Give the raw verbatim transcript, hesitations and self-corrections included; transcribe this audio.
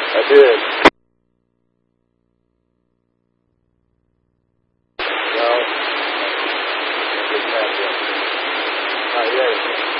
I did. No, I didn't have one. Not yet.